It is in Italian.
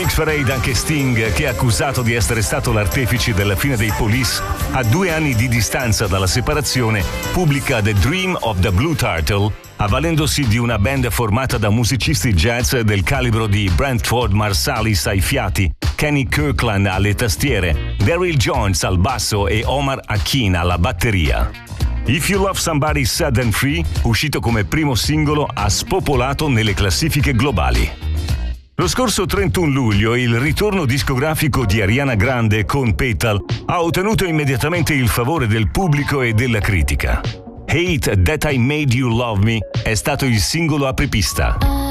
Hit Parade anche Sting, che è accusato di essere stato l'artefice della fine dei Police, a 2 anni di distanza dalla separazione, pubblica The Dream of the Blue Turtle, avvalendosi di una band formata da musicisti jazz del calibro di Brentford Marsalis ai fiati, Kenny Kirkland alle tastiere, Daryl Jones al basso e Omar Akin alla batteria. If You Love Somebody Sad and Free, uscito come primo singolo, ha spopolato nelle classifiche globali. Lo scorso 31 luglio il ritorno discografico di Ariana Grande con Petal ha ottenuto immediatamente il favore del pubblico e della critica. Hate That I Made You Love Me è stato il singolo apripista.